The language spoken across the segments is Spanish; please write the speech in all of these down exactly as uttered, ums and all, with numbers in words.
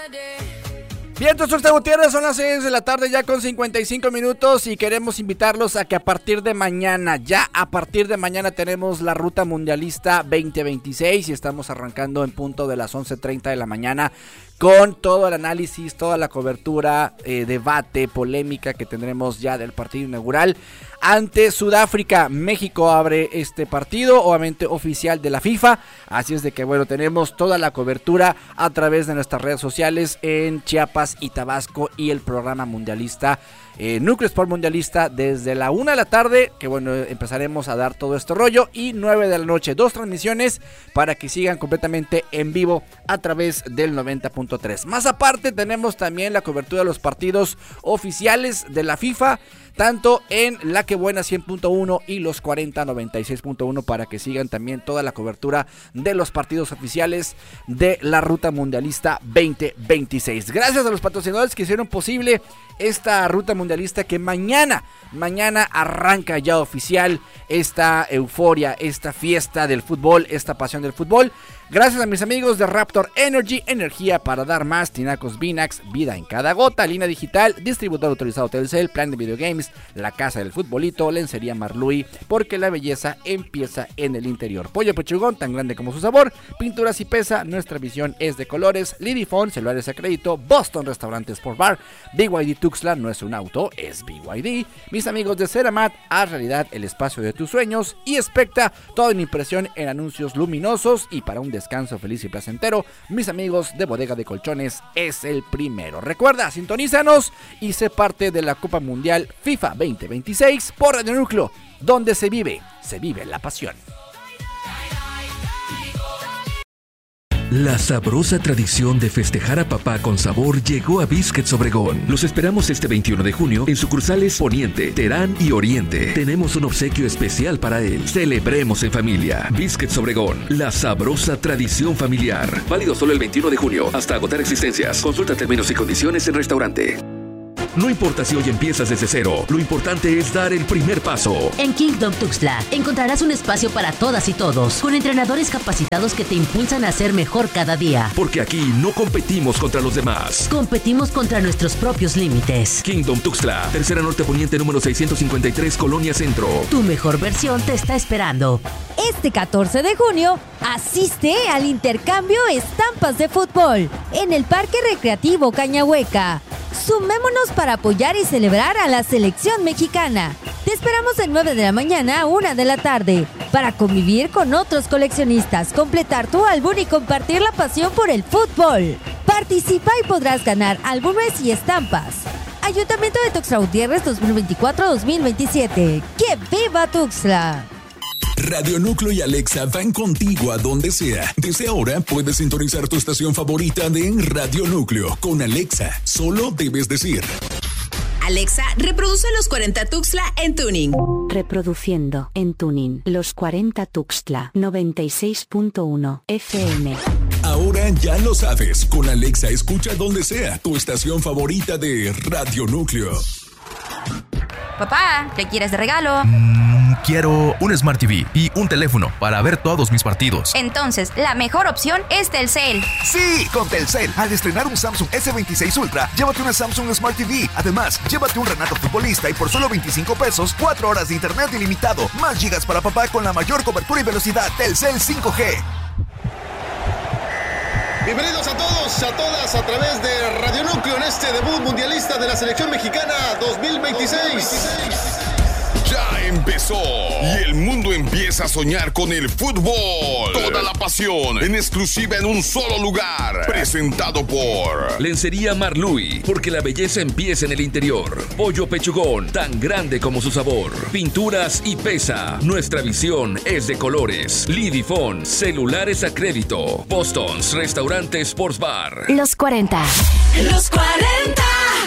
Bien, entonces Gutiérrez, son las seis de la tarde ya con cincuenta y cinco minutos y queremos invitarlos a que a partir de mañana, ya a partir de mañana tenemos la Ruta Mundialista veinte veintiséis y estamos arrancando en punto de las once treinta de la mañana con todo el análisis, toda la cobertura, eh, debate, polémica que tendremos ya del partido inaugural ante Sudáfrica. México abre este partido, obviamente oficial de la FIFA, así es de que bueno, tenemos toda la cobertura a través de nuestras redes sociales en Chiapas y Tabasco y el programa mundialista, eh, Núcleo Sport Mundialista desde la una de la tarde, que bueno, empezaremos a dar todo este rollo, y nueve de la noche, dos transmisiones para que sigan completamente en vivo a través del noventa punto tres. Más aparte tenemos también la cobertura de los partidos oficiales de la FIFA, tanto en La Que Buena cien punto uno y los cuarenta noventa y seis punto uno para que sigan también toda la cobertura de los partidos oficiales de la Ruta Mundialista veinte veintiséis. Gracias a los patrocinadores que hicieron posible esta Ruta Mundialista que mañana, mañana arranca ya oficial esta euforia, esta fiesta del fútbol, esta pasión del fútbol. Gracias a mis amigos de Raptor Energy, energía para dar más, Tinacos Vinax, vida en cada gota, línea digital, distribuidor autorizado Telcel, plan de videogames, la casa del futbolito, lencería Marlui, porque la belleza empieza en el interior. Pollo Pechugón, tan grande como su sabor, pinturas y pesa, nuestra visión es de colores, Lidifone, celulares a crédito, Boston Restaurante Sport Bar, B Y D Tuxtla, no es un auto, es B Y D, mis amigos de Ceramat, haz realidad el espacio de tus sueños, y Specta, toda una impresión en anuncios luminosos y para un descanso feliz y placentero, mis amigos de Bodega de Colchones es el primero. Recuerda, sintonízanos y sé parte de la Copa Mundial FIFA veinte veintiséis por Radio Núcleo, donde se vive, se vive la pasión. La sabrosa tradición de festejar a papá con sabor llegó a Biscuits Obregón. Los esperamos este veintiuno de junio en sucursales Poniente, Terán y Oriente. Tenemos un obsequio especial para él. Celebremos en familia. Biscuits Obregón, la sabrosa tradición familiar. Válido solo el veintiuno de junio hasta agotar existencias. Consulta términos y condiciones en restaurante. No importa si hoy empiezas desde cero, lo importante es dar el primer paso. En Kingdom Tuxtla encontrarás un espacio para todas y todos, con entrenadores capacitados que te impulsan a ser mejor cada día. Porque aquí no competimos contra los demás. Competimos contra nuestros propios límites. Kingdom Tuxtla, Tercera Norte Poniente número seiscientos cincuenta y tres, Colonia Centro. Tu mejor versión te está esperando. Este catorce de junio, asiste al intercambio Estampas de Fútbol en el Parque Recreativo Cañahueca. Sumémonos para apoyar y celebrar a la selección mexicana. Te esperamos de nueve de la mañana a una de la tarde para convivir con otros coleccionistas, completar tu álbum y compartir la pasión por el fútbol. Participa y podrás ganar álbumes y estampas. Ayuntamiento de Tuxtla Gutiérrez dos mil veinticuatro a dos mil veintisiete. ¡Que viva Tuxtla! Radio Núcleo y Alexa van contigo a donde sea. Desde ahora puedes sintonizar tu estación favorita de Radio Núcleo. Con Alexa, solo debes decir: Alexa, reproduce los cuarenta Tuxtla en tuning. Reproduciendo en tuning los cuarenta Tuxtla noventa y seis punto uno F M. Ahora ya lo sabes. Con Alexa escucha donde sea tu estación favorita de Radio Núcleo. Papá, ¿qué quieres de regalo? Mm, quiero un Smart T V y un teléfono para ver todos mis partidos. Entonces, la mejor opción es Telcel. Sí, con Telcel. Al estrenar un Samsung S veintiséis Ultra, llévate una Samsung Smart T V. Además, llévate un Renato Futbolista y por solo veinticinco pesos, cuatro horas de internet ilimitado. Más gigas para papá con la mayor cobertura y velocidad. Telcel cinco G. Bienvenidos a todos, a todas, a través de Radio Núcleo en este debut mundialista de la selección mexicana dos mil veintiséis. Ya empezó y el mundo empieza a soñar con el fútbol. Toda la pasión en exclusiva en un solo lugar. Presentado por Lencería Marlui, porque la belleza empieza en el interior. Pollo Pechugón, tan grande como su sabor. Pinturas y pesa, nuestra visión es de colores. Lidifone, celulares a crédito. Boston's Restaurante Sports Bar. Los cuarenta. Los cuarenta.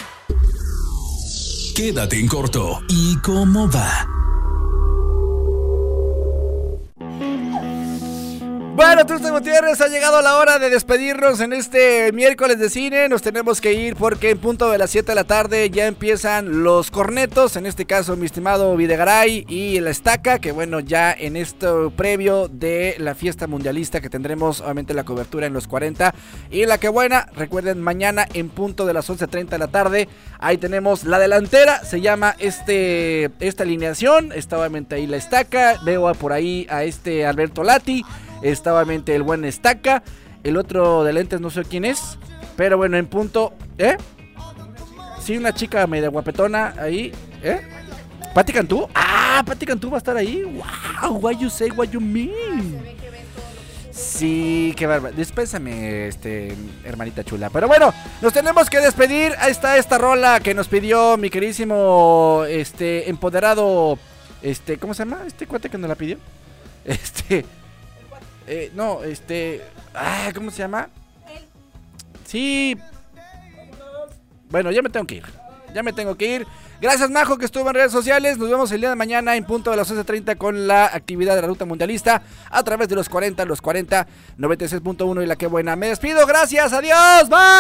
Quédate en corto. ¿Y cómo va? Bueno, Tuxtla Gutiérrez, ha llegado la hora de despedirnos en este miércoles de cine. Nos tenemos que ir porque en punto de las siete de la tarde ya empiezan los cornetos. En este caso, mi estimado Videgaray y la Estaca, que bueno, ya en esto previo de la fiesta mundialista que tendremos obviamente la cobertura en los cuarenta. Y la que buena, recuerden, mañana en punto de las once treinta de la tarde, ahí tenemos la delantera, se llama este esta alineación. Está obviamente ahí la Estaca, veo por ahí a este Alberto Lati. Está obviamente el buen Estaca. El otro de lentes no sé quién es. Pero bueno, en punto. ¿Eh? Sí, una chica media guapetona ahí. ¿Eh? ¿Pati Cantú? Ah, Pati Cantú va a estar ahí. Wow, what you say, what you mean. Sí, qué bárbaro. Dispénsame, este, hermanita chula. Pero bueno, nos tenemos que despedir. Ahí está esta rola que nos pidió mi queridísimo este empoderado. Este, ¿cómo se llama? Este cuate que nos la pidió. Este. Eh, no, este... Ah, ¿cómo se llama? Sí. Bueno, ya me tengo que ir. Ya me tengo que ir. Gracias, Majo, que estuvo en redes sociales. Nos vemos el día de mañana en punto de las once treinta con la actividad de la Ruta Mundialista a través de los cuarenta, los cuarenta, noventa y seis punto uno y la que buena. Me despido, gracias, adiós, bye.